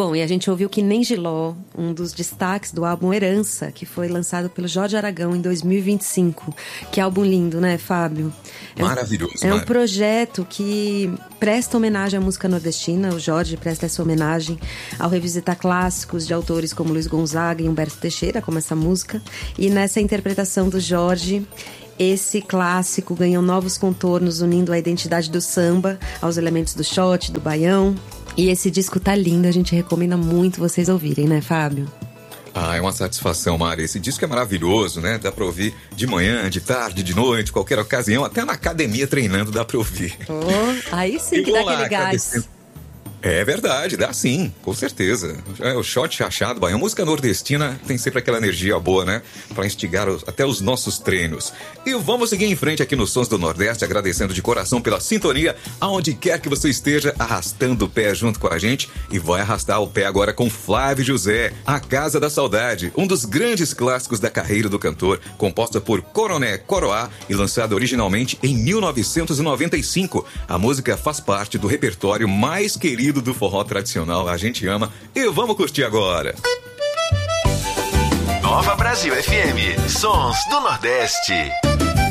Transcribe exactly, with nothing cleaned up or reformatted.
Bom, e a gente ouviu Que Nem Giló, um dos destaques do álbum Herança, que foi lançado pelo Jorge Aragão em dois mil e vinte e cinco. Que álbum lindo, né, Fábio? Maravilhoso. É um, é mar... um projeto que presta homenagem à música nordestina. O Jorge presta essa homenagem ao revisitar clássicos de autores como Luiz Gonzaga e Humberto Teixeira, como essa música. E nessa interpretação do Jorge, esse clássico ganhou novos contornos, unindo a identidade do samba aos elementos do shot, do baião. E esse disco tá lindo, a gente recomenda muito vocês ouvirem, né, Fábio? Ah, é uma satisfação, Mari. Esse disco é maravilhoso, né? Dá pra ouvir de manhã, de tarde, de noite, qualquer ocasião. Até na academia treinando dá pra ouvir. Oh, aí sim e que dá lá, aquele gás. É verdade, dá sim, com certeza. É, o shot chachado, baião, música nordestina tem sempre aquela energia boa, né? Pra instigar os, até os nossos treinos. E vamos seguir em frente aqui nos Sons do Nordeste, agradecendo de coração pela sintonia, aonde quer que você esteja, arrastando o pé junto com a gente. E vai arrastar o pé agora com Flávio José, A Casa da Saudade, um dos grandes clássicos da carreira do cantor, composta por Coroné Coroá e lançada originalmente em mil novecentos e noventa e cinco. A música faz parte do repertório mais querido do forró tradicional, a gente ama e vamos curtir agora. Nova Brasil F M, Sons do Nordeste.